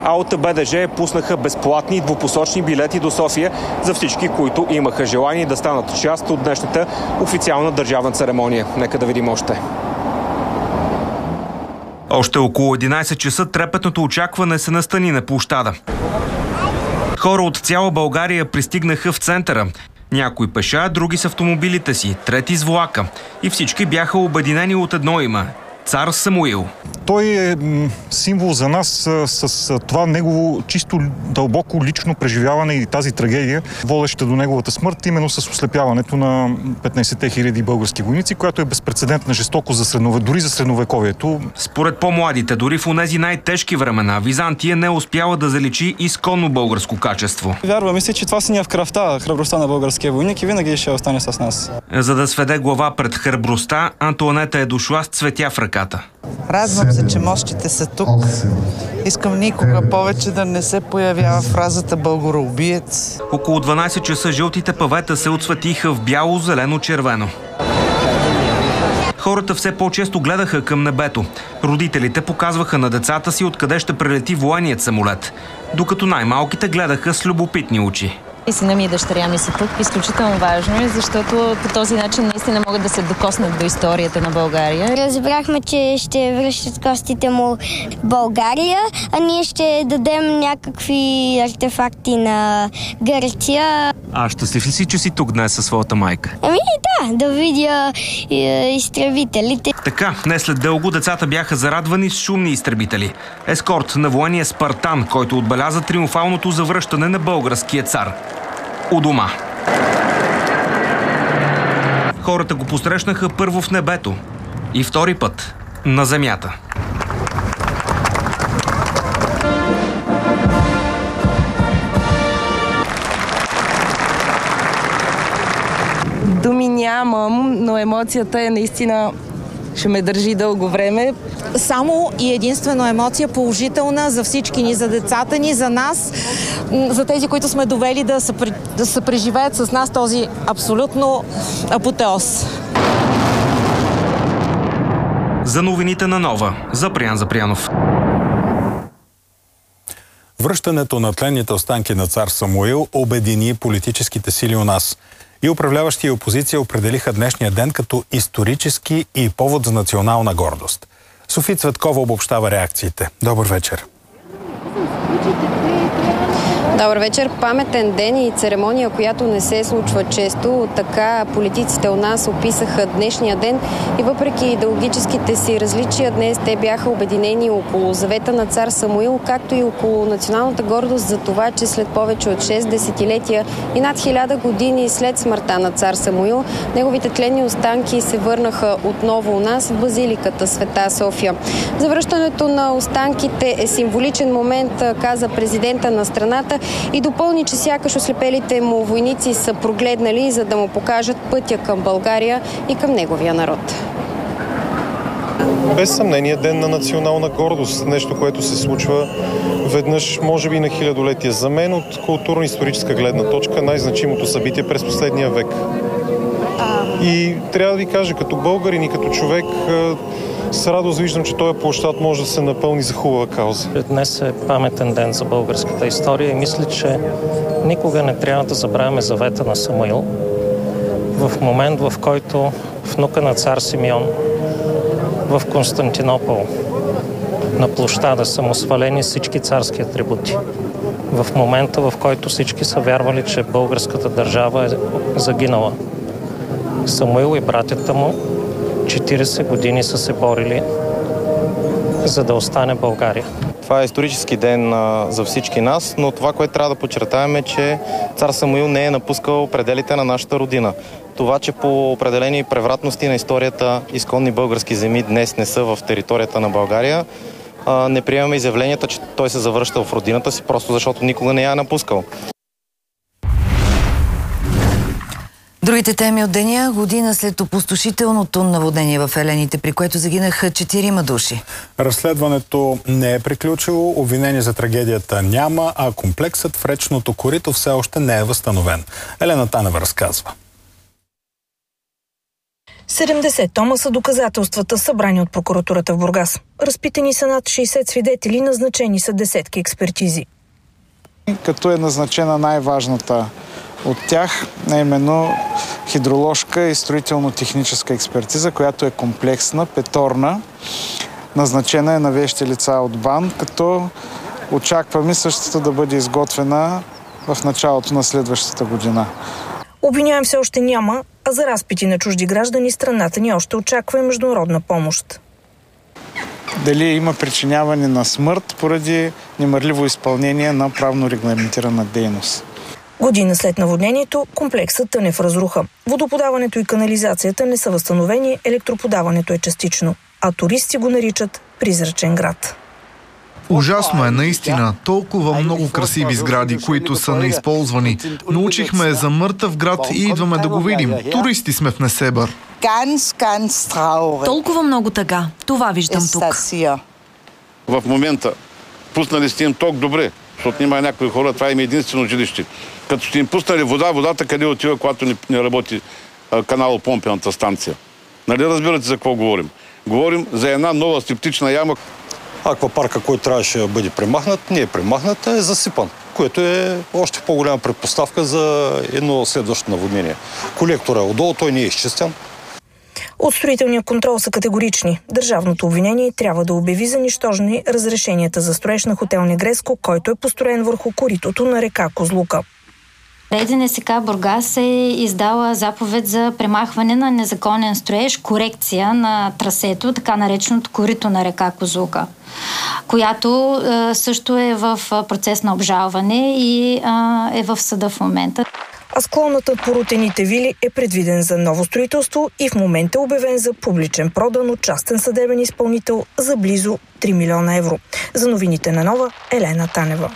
А от БДЖ пуснаха безплатни двупосочни билети до София за всички, които имаха желание да станат част от днешната официална държавна церемония. Нека да видим още. Още около 11 часа трепетното очакване се настани на площада. Хора от цяла България пристигнаха в центъра. Някои пеша, други с автомобилите си, трети с влака. И всички бяха обединени от едно име – цар Самуил. Той е символ за нас с това негово чисто дълбоко лично преживяване и тази трагедия, водеща до неговата смърт, именно с ослепяването на 15 000 български войници, която е безпрецедентна жестокост дори за средновековието. Според по-младите, дори в онези най-тежки времена, Византия не успяла да заличи изконно българско качество. Вярваме си, че това си ни е в кръвта, храбростта на българския войник и винаги ще остане с нас. За да сведе глава пред храбростта, Антоанета е дошла с цветя в ръката. Радвам се, че мощите са тук. Искам никога повече да не се появява фразата българоубиец. Около 12 часа жълтите павета се отсветиха в бяло, зелено, червено. Хората все по-често гледаха към небето. Родителите показваха на децата си откъде ще прелети военният самолет, докато най-малките гледаха с любопитни очи. И сина ми и дъщеря ми са тук. Изключително важно е, защото по този начин наистина могат да се докоснат до историята на България. Разбрахме, че ще връщат костите му в България, а ние ще дадем някакви артефакти на Гърция. А щастлив ли си, че си тук днес със своята майка? Да видя изтребителите. Така, не след дълго децата бяха зарадвани с шумни изтребители. Ескорт на военния Спартан, който отбеляза триумфалното завръщане на българския цар у дома. Хората го посрещнаха първо в небето и втори път на земята. Думи нямам, но емоцията е наистина ще ме държи дълго време. Само и единствено емоция положителна за всички ни, за децата ни, за нас, за тези, които сме довели да се преживеят с нас този абсолютно апотеоз. За новините на Нова, Запрян Запрянов. Връщането на тленните останки на цар Самуил обедини политическите сили у нас. И управляващи и опозиция определиха днешния ден като исторически и повод за национална гордост. Софи Цветкова обобщава реакциите. Добър вечер! Добър вечер. Паметен ден и церемония, която не се случва често. Така политиците у нас описаха днешния ден и въпреки идеологическите си различия, днес те бяха обединени около завета на цар Самуил, както и около националната гордост за това, че след повече от 6 десетилетия и над 1000 години след смъртта на цар Самуил, неговите тленни останки се върнаха отново у нас в базиликата Света София. Завръщането на останките е символичен момент, каза президента на страната, и допълни, че сякаш ослепелите му войници са прогледнали, за да му покажат пътя към България и към неговия народ. Без съмнение ден на национална гордост. Нещо, което се случва веднъж, може би на хилядолетие. За мен от културно-историческа гледна точка най-значимото събитие през последния век. И трябва да ви кажа, като българин и като човек, с радост виждам, че този площад може да се напълни за хубава кауза. Днес е паметен ден за българската история и мисля, че никога не трябва да забравяме завета на Самуил. В момент, в който внука на цар Симеон в Константинопол на площада са му свалени всички царски атрибути. В момента, в който всички са вярвали, че българската държава е загинала. Самуил и братята му 40 години са се борили, за да остане България. Това е исторически ден за всички нас, но това, което трябва да подчертаем е, че цар Самуил не е напускал пределите на нашата родина. Това, че по определени превратности на историята изконни български земи днес не са в територията на България, не приемаме изявленията, че той се завръщал в родината си, просто защото никога не я е напускал. Другите теми от деня: година след опустошителното наводнение в Елените, при което загинаха 4 души. Разследването не е приключило, обвинение за трагедията няма, а комплексът в речното корито все още не е възстановен. Елена Танева разказва. 70 тома са доказателствата, събрани от прокуратурата в Бургас. Разпитани са над 60 свидетели, назначени са десетки експертизи. Като е назначена най-важната от тях, а именно хидроложка и строително-техническа експертиза, която е комплексна, петорна. Назначена е на вещи лица от БАН, като очакваме същата да бъде изготвена в началото на следващата година. Обвиняем все още няма, а за разпити на чужди граждани страната ни още очаква и международна помощ. Дали има причиняване на смърт поради немърливо изпълнение на правно регламентирана дейност. Година след наводнението комплексът тъне в разруха. Водоподаването и канализацията не са възстановени, електроподаването е частично, а туристи го наричат призрачен град. Ужасно е, наистина. Толкова много красиви сгради, които са неизползвани. Научихме за мъртъв град и идваме да го видим. Туристи сме в Несебър. Толкова много тъга. Това виждам тук. В момента пуснали сте им ток добре, защото няма някои хора, това им е единствено жилище. Като сте им пуснали вода, водата къде отива, когато не работи каналопомпената станция. Нали разбирате за какво говорим? Говорим за една нова септична яма. Аквапарка, който трябваше да бъде премахнат, не е премахнат, а е засипан, което е още по-голяма предпоставка за едно следващо наводнение. Колектора е отдолу, той не е изчистен. От строителния контрол са категорични. Държавното обвинение трябва да обяви за нищожни разрешенията за строеж на хотел Негреско, който е построен върху коритото на река Козлука. РДНСК Бургас е издала заповед за премахване на незаконен строеж, корекция на трасето, така нареченото корито на река Козлука, която също е в процес на обжалване и е в съда в момента. А склонът над порутените вили е предвиден за ново строителство и в момента е обявен за публичен продан от частен съдебен изпълнител за близо 3 милиона евро. За новините на Нова, Елена Танева.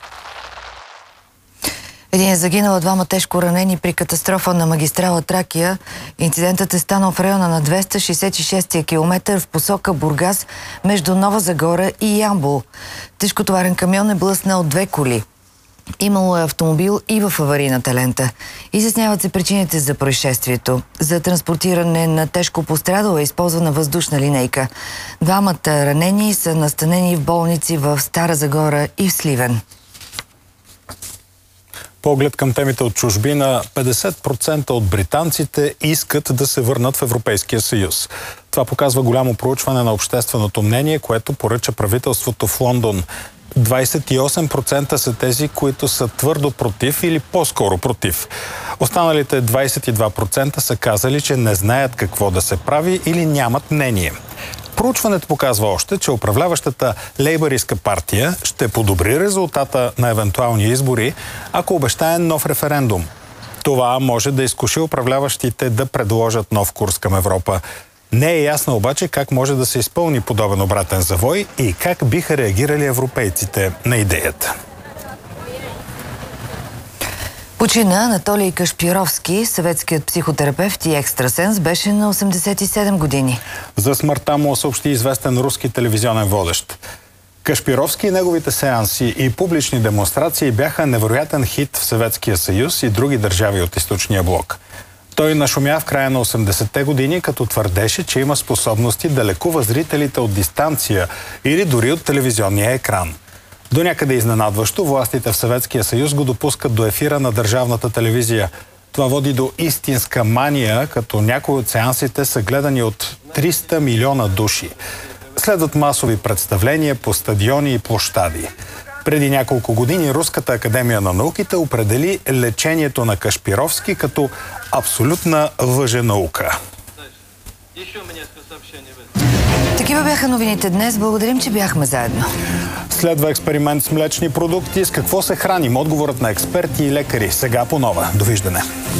Един е загинал, двама тежко ранени при катастрофа на магистрала Тракия. Инцидентът е станал в района на 266-я километър в посока Бургас между Нова Загора и Ямбол. Тежкотоварен камион е блъснал две коли. Имало е автомобил и в аварийната лента. Изясняват се причините за происшествието. За транспортиране на тежко пострадал е използвана въздушна линейка. Двамата ранени са настанени в болници в Стара Загора и в Сливен. Поглед към темите от чужбина, 50% от британците искат да се върнат в Европейския съюз. Това показва голямо проучване на общественото мнение, което поръча правителството в Лондон. 28% са тези, които са твърдо против или по-скоро против. Останалите 22% са казали, че не знаят какво да се прави или нямат мнение. Проучването показва още, че управляващата лейбъристка партия ще подобри резултата на евентуални избори, ако обещае нов референдум. Това може да изкуши управляващите да предложат нов курс към Европа. Не е ясно обаче как може да се изпълни подобен обратен завой и как биха реагирали европейците на идеята. Почина Анатолий Кашпировски, съветският психотерапевт и екстрасенс, беше на 87 години. За смъртта му съобщи известен руски телевизионен водещ. Кашпировски и неговите сеанси и публични демонстрации бяха невероятен хит в Съветския съюз и други държави от източния блок. Той нашумя в края на 80-те години, като твърдеше, че има способности да лекува зрителите от дистанция или дори от телевизионния екран. До някъде изненадващо, властите в Съветския съюз го допускат до ефира на държавната телевизия. Това води до истинска мания, като някои от сеансите са гледани от 300 милиона души. Следват масови представления по стадиони и площади. Преди няколко години Руската академия на науките определи лечението на Кашпировски като абсолютна лъженаука. Такива бяха новините днес. Благодарим, че бяхме заедно. Следва експеримент с млечни продукти. С какво се храним? Отговорът на експерти и лекари. Сега по Нова. Довиждане.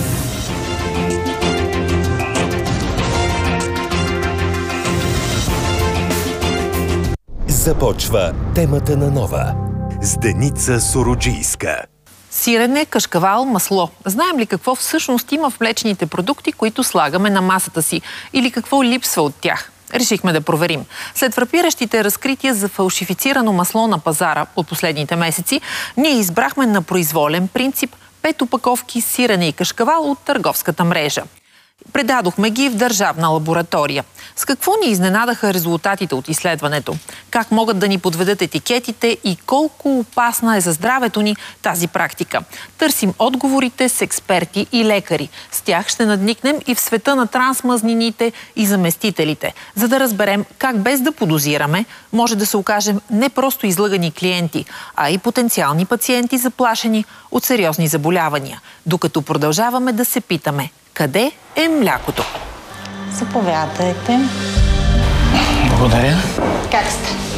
Започва темата на Нова с Деница Сороджийска. Сирене, кашкавал, масло. Знаем ли какво всъщност има в млечните продукти, които слагаме на масата си? Или какво липсва от тях? Решихме да проверим. След фрапиращите разкрития за фалшифицирано масло на пазара от последните месеци, ние избрахме на произволен принцип 5 опаковки сирене и кашкавал от търговската мрежа. Предадохме ги в държавна лаборатория. С какво ни изненадаха резултатите от изследването? Как могат да ни подведат етикетите и колко опасна е за здравето ни тази практика? Търсим отговорите с експерти и лекари. С тях ще надникнем и в света на трансмазнините и заместителите, за да разберем как без да подозираме може да се окажем не просто излъгани клиенти, а и потенциални пациенти, заплашени от сериозни заболявания. Докато продължаваме да се питаме: къде е млякото? Заповядайте. Благодаря. Как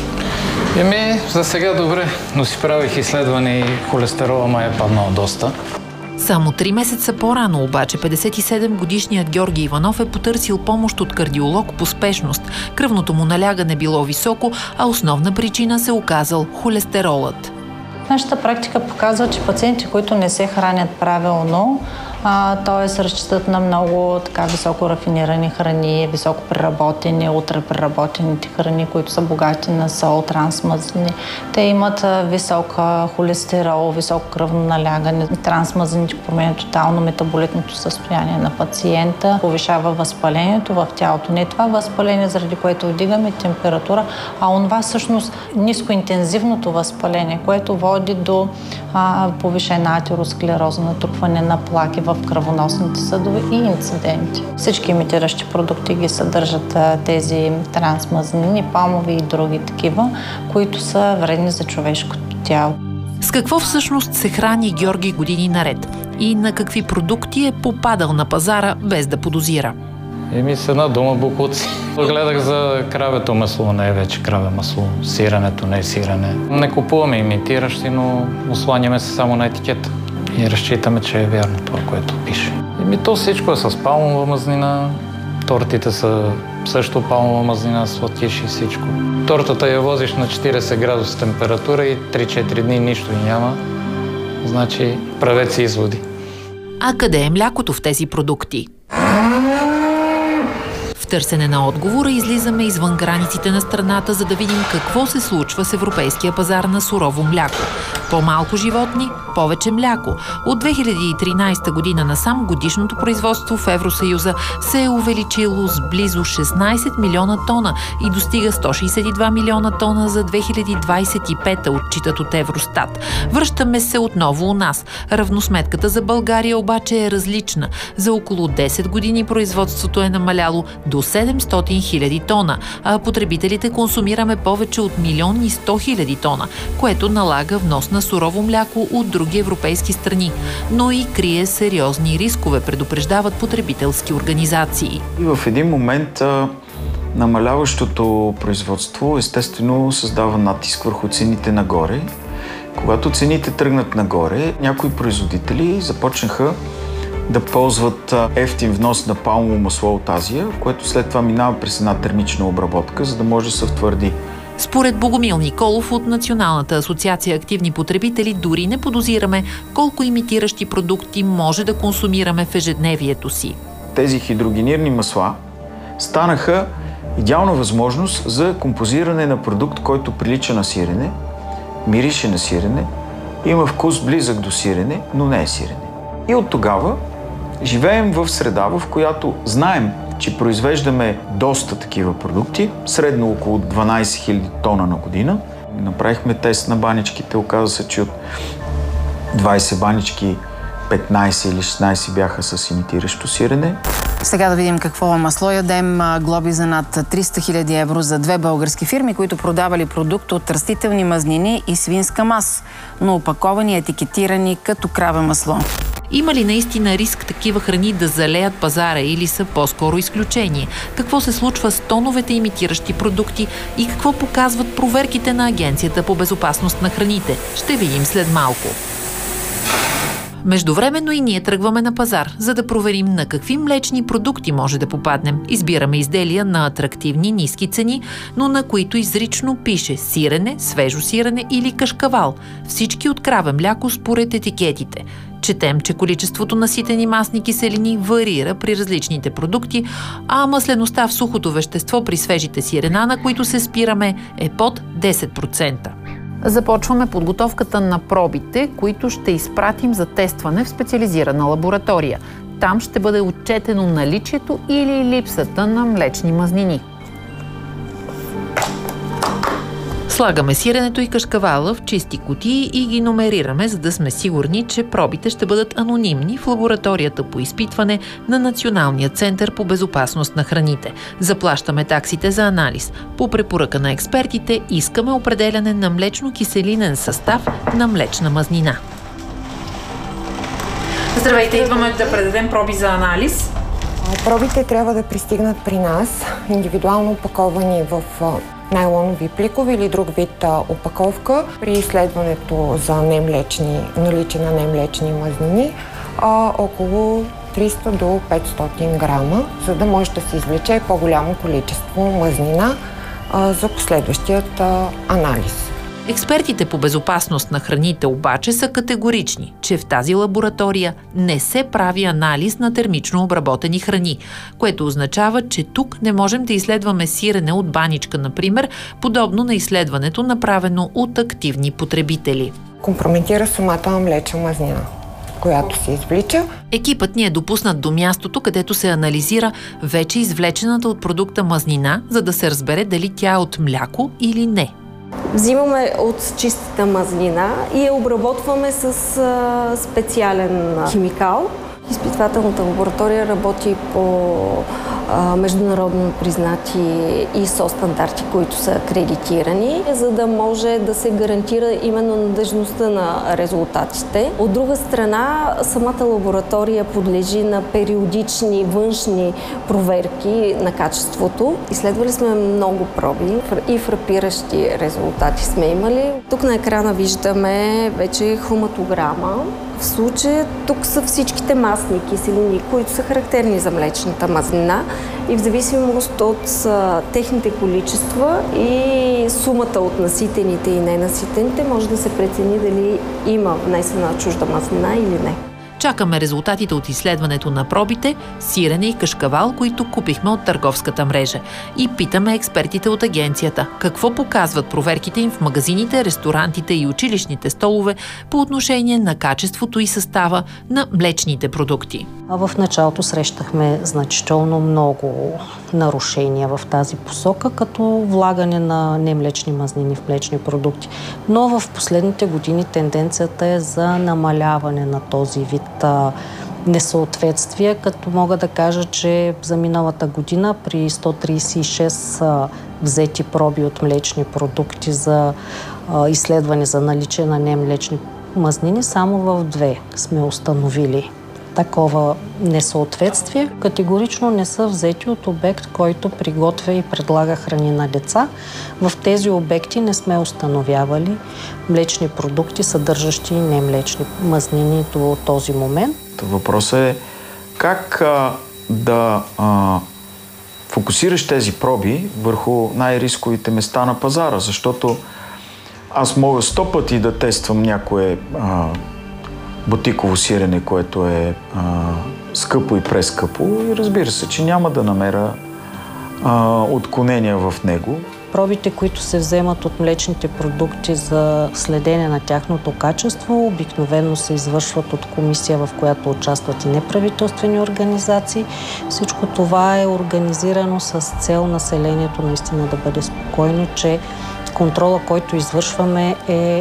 сте? За сега добре, но си правих изследване и холестерола май е паднал доста. Само 3 месеца по-рано обаче 57-годишният Георги Иванов е потърсил помощ от кардиолог по спешност. Кръвното му налягане било високо, а основна причина се оказал холестеролът. Нашата практика показва, че пациенти, които не се хранят правилно, т.е. разчитат на много високо рафинирани храни, високо преработени, ултрапреработените храни, които са богати на сол, трансмазни. Те имат висок холестерол, високо кръвно налягане. Трансмазните променят тотално метаболитното състояние на пациента, повишава възпалението в тялото. Не това възпаление, заради което вдигаме температура, а онова всъщност нискоинтензивното възпаление, което води до повишена атеросклероза, натрупване на плаки в кръвоносните съдове и инциденти. Всички имитиращи продукти ги съдържат тези трансмазнини, палмови и други такива, които са вредни за човешкото тяло. С какво всъщност се храни Георги години наред? И на какви продукти е попадал на пазара без да подозира? С една дума букуци. Гледах за кравето масло, не е вече краве масло. Сиренето не е сирене. Не купуваме имитиращи, но осланяме се само на етикета. И разчитаме, че е вярно това, което пише. То всичко е с палмова мазнина. Тортите са също палмова мазнина, сладкиш и всичко. Тортата я возиш на 40 градуса температура и 3-4 дни нищо и няма. Значи правете си изводи. А къде е млякото в тези продукти? В търсене на отговора излизаме извън границите на страната, за да видим какво се случва с европейския пазар на сурово мляко. По-малко животни, повече мляко. От 2013 година насам годишното производство в Евросъюза се е увеличило с близо 16 милиона тона и достига 162 милиона тона за 2025, отчитат от Евростат. Връщаме се отново у нас. Равносметката за България обаче е различна. За около 10 години производството е намаляло до 700 хиляди тона, а потребителите консумираме повече от 1 100 хиляди тона, което налага внос на сурово мляко от други европейски страни, но и крие сериозни рискове, предупреждават потребителски организации. И в един момент намаляващото производство естествено създава натиск върху цените нагоре. Когато цените тръгнат нагоре, някои производители започнаха да ползват евтин внос на палмово масло от Азия, което след това минава през една термична обработка, за да може да се втвърди. Според Богомил Николов от Националната асоциация активни потребители дори не подозираме колко имитиращи продукти може да консумираме в ежедневието си. Тези хидрогенирани масла станаха идеална възможност за композиране на продукт, който прилича на сирене, мирише на сирене, има вкус близък до сирене, но не е сирене. И от тогава живеем в среда, в която знаем, че произвеждаме доста такива продукти, средно около 12 000 тона на година. Направихме тест на баничките, оказа се, че от 20 банички 15 или 16 бяха с имитиращо сирене. Сега да видим какво масло ядем. Глоби за над 300 000 евро за 2 български фирми, които продавали продукт от растителни мазнини и свинска мас, но опаковани, етикетирани като краве масло. Има ли наистина риск такива храни да залеят пазара или са по-скоро изключение? Какво се случва с тоновете имитиращи продукти и какво показват проверките на Агенцията по безопасност на храните? Ще видим след малко. Междувременно и ние тръгваме на пазар, за да проверим на какви млечни продукти може да попаднем. Избираме изделия на атрактивни, ниски цени, но на които изрично пише сирене, свежо сирене или кашкавал. Всички от краве мляко според етикетите. Четем, че количеството наситени масни киселини варира при различните продукти, а маслеността в сухото вещество при свежите сирена, на които се спираме, е под 10%. Започваме подготовката на пробите, които ще изпратим за тестване в специализирана лаборатория. там ще бъде отчетено наличието или липсата на млечни мазнини. Слагаме сиренето и кашкавала в чисти кутии и ги номерираме, за да сме сигурни, че пробите ще бъдат анонимни в лабораторията по изпитване на Националния център по безопасност на храните. Заплащаме таксите за анализ. По препоръка на експертите искаме определяне на млечно-киселинен състав на млечна мазнина. Здравейте, идваме да предадем проби за анализ. Пробите трябва да пристигнат при нас, индивидуално опаковани в найлонови пликове или друг вид опаковка при изследването за наличие на немлечни мазнини, около 300 до 500 грама, за да може да се извлече по-голямо количество мазнина за последващият анализ. Експертите по безопасност на храните обаче са категорични, че в тази лаборатория не се прави анализ на термично обработени храни, което означава, че тук не можем да изследваме сирене от баничка, например, подобно на изследването, направено от активни потребители. Компрометира сумата на млечна мазнина, която се извлича. Екипът ни е допуснат до мястото, където се анализира вече извлечената от продукта мазнина, за да се разбере дали тя е от мляко или не. Взимаме от чистата мазнина и я обработваме с специален химикал. Изпитвателната лаборатория работи по международно признати ISO стандарти, които са акредитирани, за да може да се гарантира именно надежността на резултатите. От друга страна, самата лаборатория подлежи на периодични външни проверки на качеството. Изследвали сме много проби и фрапиращи резултати сме имали. Тук на екрана виждаме вече хроматограма. В случая тук са всичките масни киселини, които са характерни за млечната мазнина и в зависимост от техните количества и сумата от наситените и ненаситените може да се прецени дали има внесена чужда мазнина или не. Чакаме резултатите от изследването на пробите, сирене и кашкавал, които купихме от търговската мрежа. И питаме експертите от агенцията какво показват проверките им в магазините, ресторантите и училищните столове по отношение на качеството и състава на млечните продукти. В началото срещахме значително много нарушения в тази посока, като влагане на немлечни мазнини в млечни продукти. Но в последните години тенденцията е за намаляване на този вид несъответствия, като мога да кажа, че за миналата година при 136 взети проби от млечни продукти за изследване за наличие на немлечни мазнини, само в 2 сме установили такова несъответствие. Категорично не са взети от обект, който приготвя и предлага храни на деца. В тези обекти не сме установявали млечни продукти, съдържащи немлечни мазнини до този момент. Въпросът е как да фокусираш тези проби върху най-рисковите места на пазара, защото аз мога 100 пъти да тествам някое бутиково сирене, което е скъпо и прескъпо и разбира се, че няма да намеря отклонения в него. Пробите, които се вземат от млечните продукти за следене на тяхното качество, обикновено се извършват от комисия, в която участват и неправителствени организации. Всичко това е организирано с цел населението наистина да бъде спокойно, че контрола, който извършваме е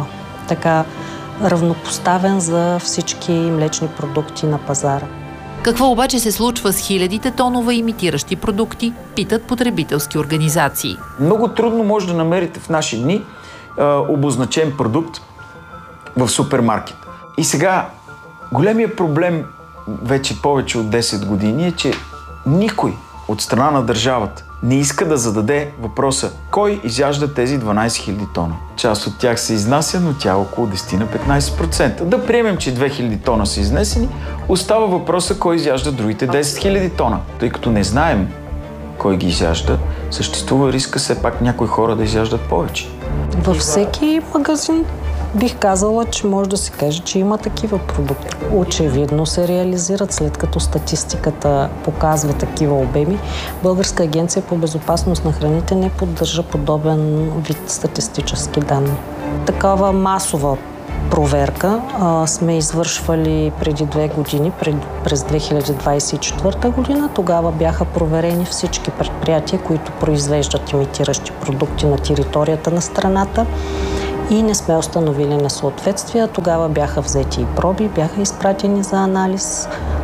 равнопоставен за всички млечни продукти на пазара. Какво обаче се случва с хилядите тонове имитиращи продукти, питат потребителски организации. Много трудно може да намерите в наши дни обозначен продукт в супермаркет. И сега големия проблем вече повече от 10 години е, че никой от страна на държавата не иска да зададе въпроса кой изяжда тези 12 000 тона. Част от тях се изнася, но тя около 10-15%. Да приемем, че 2000 тона са изнесени, остава въпроса кой изяжда другите 10 000 тона. Тъй като не знаем кой ги изяжда, съществува риска все пак някои хора да изяждат повече. Във всеки магазин бих казала, че може да се каже, че има такива продукти. Очевидно се реализират, след като статистиката показва такива обеми. Българска агенция по безопасност на храните не поддържа подобен вид статистически данни. Такава масова проверка сме извършвали преди 2 години, през 2024 година. Тогава бяха проверени всички предприятия, които произвеждат имитиращи продукти на територията на страната и не сме установили несъответствия. Тогава бяха взети и проби, бяха изпратени за анализ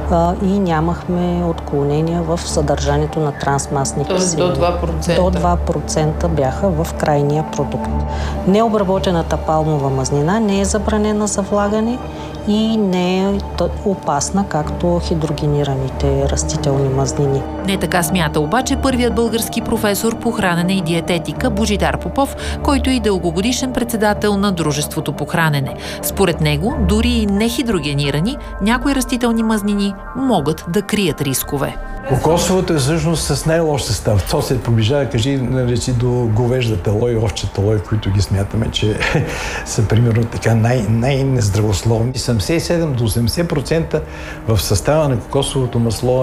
и нямахме отклонения в съдържанието на трансмастни киселини. До 2%? До 2% бяха в крайния продукт. Необработената палмова мазнина не е забранена за влагане и не е опасна, както хидрогенираните растителни мазнини. Не така смята обаче първият български професор по хранене и диететика Божидар Попов, който е дългогодишен председател на Дружеството по хранене. Според него, дори и нехидрогенирани, някои растителни мазнини могат да крият рискове. Кокосовото е всъщност с най-лош състав. То се приближава, наречи до говеждата лой, овчета лой, които ги смятаме, че са примерно така най-нездравословни. 77 до 80% в състава на кокосовото масло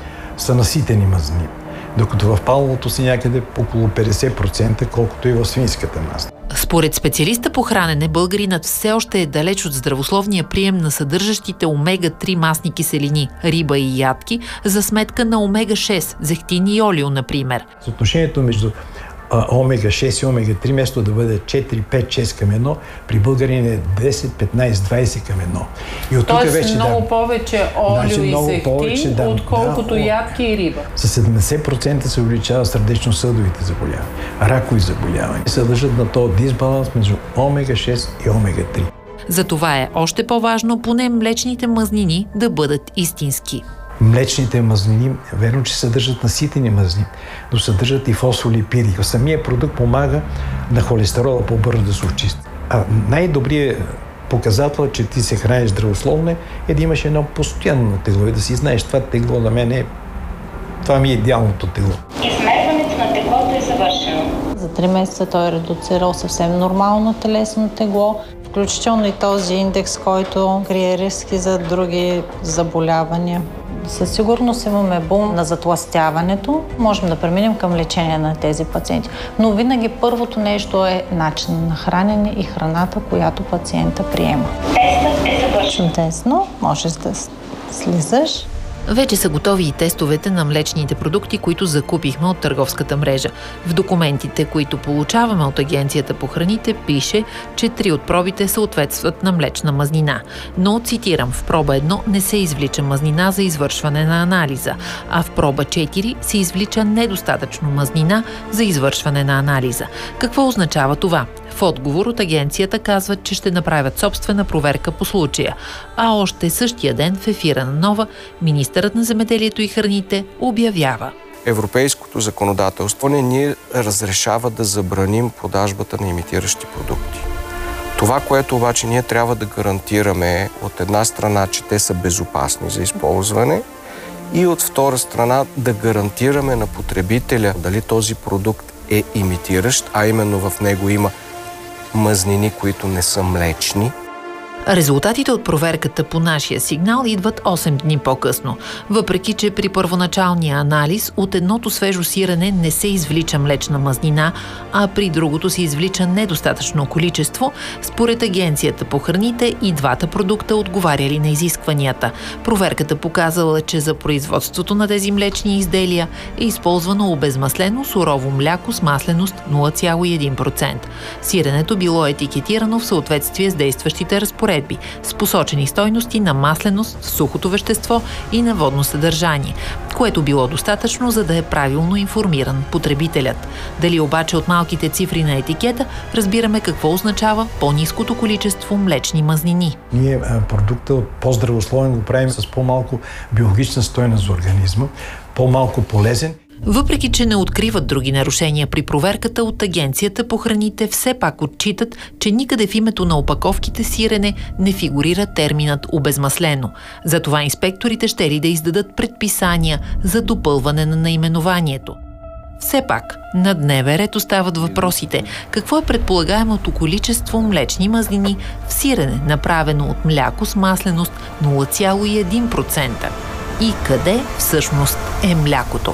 са наситени мазнини, докато в палмовото си някъде около 50%, колкото и в свинската маса. Според специалиста по хранене, българинът все още е далеч от здравословния прием на съдържащите омега-3 масни киселини, риба и ядки, за сметка на омега-6, зехтин и олио, например. Съотношението между омега-6 и омега-3, вместо да бъде 4, 5, 6 към 1, при българин е 10, 15, 20 към 1. И от тук вече много повече олио и зехтин, отколкото ядки и риба. С 70% се увеличава сърдечно-съдовите заболявания, ракови заболявания. Се държат на този дисбаланс между омега-6 и омега-3. Затова е още по-важно поне млечните мазнини да бъдат истински. Млечните мазнини, верно, че съдържат наситени мазнини, но съдържат и фосфолипиди. Самия продукт помага на холестерола по-бързо да се очисти. А най-добрият показател, че ти се храниш здравословно, е да имаш едно постоянно тегло и да си знаеш, това тегло на мен това ми е идеалното тегло. Измерването на теглото е завършено. За 3 месеца той е редуцирал съвсем нормално телесно тегло, включително и този индекс, който крие риски за други заболявания. Със сигурност имаме бум на затлъстяването. Можем да преминем към лечение на тези пациенти. Но винаги първото нещо е начин на хранене и храната, която пациента приема. Тестът е завършен. Чудесно. Можеш да слизаш. Вече са готови и тестовете на млечните продукти, които закупихме от търговската мрежа. В документите, които получаваме от Агенцията по храните, пише, че 3 от пробите съответстват на млечна мазнина. Но, цитирам, в проба 1 не се извлича мазнина за извършване на анализа, а в проба 4 се извлича недостатъчно мазнина за извършване на анализа. Какво означава това? В отговор от агенцията казват, че ще направят собствена проверка по случая. А още същия ден в ефира на Нова, министърът на земеделието и храните обявява: Европейското законодателство не ни разрешава да забраним продажбата на имитиращи продукти. Това, което обаче ние трябва да гарантираме, от една страна, че те са безопасни за използване, и от втора страна да гарантираме на потребителя дали този продукт е имитиращ, а именно в него има мазнини, които не са млечни. Резултатите от проверката по нашия сигнал идват 8 дни по-късно. Въпреки че при първоначалния анализ от едното свежо сирене не се извлича млечна мазнина, а при другото се извлича недостатъчно количество, според Агенцията по храните и двата продукта отговаряли на изискванията. Проверката показала, че за производството на тези млечни изделия е използвано обезмаслено сурово мляко с масленост 0,1%. Сиренето било етикетирано в съответствие с действащите разпоредби, с посочени стойности на масленост, сухото вещество и на водно съдържание, което било достатъчно, за да е правилно информиран потребителят. Дали обаче от малките цифри на етикета разбираме какво означава по-ниското количество млечни мазнини. Ние продукта по-здравословен го правим с по-малко биологична стойност за организма, по-малко полезен. Въпреки че не откриват други нарушения при проверката, от Агенцията по храните все пак отчитат, че никъде в името на опаковките сирене не фигурира терминът обезмаслено. Затова инспекторите щели да издадат предписания за допълване на наименованието. Все пак, на дневен ред остават въпросите: какво е предполагаемото количество млечни мазнини в сирене, направено от мляко с масленост 0,1%? И къде всъщност е млякото?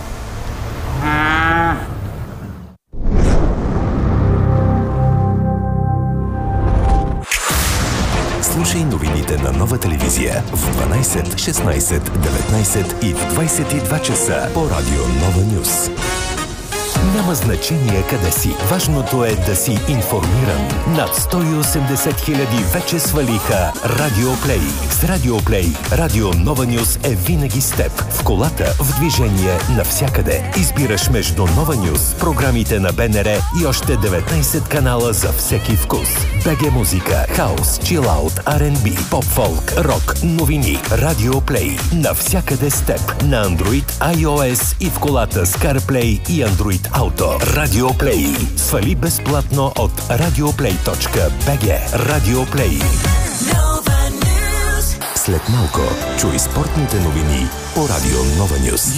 Слушай новините на Нова телевизия в 12, 16, 19 и в 22 часа по радио Нова Нюс. Няма значение къде си. Важното е да си информиран. Над 180 хиляди вече свалиха Радиоплей. С Радиоплей Радио Нова Нюс е винаги с теб. В колата, в движение, навсякъде. Избираш между Нова Нюс, програмите на БНР и още 19 канала за всеки вкус. БГ музика, хаус, чилаут, R&B, поп-фолк, рок, новини. Радиоплей. Навсякъде с теб. На Android, iOS и в колата с CarPlay и Android Auto. Радиоплей. Свали безплатно от radioplay.bg. Радиоплей. След малко чуй спортните новини по Радио Нова Нюс.